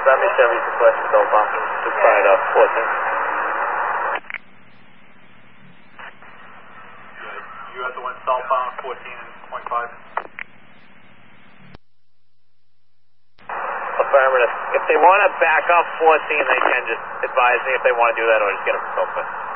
Army Chevy request southbound, just side 14. You have the one southbound 14.5. Affirmative. If they want to back up 14, they can just advise me if they want to do that or just get them open.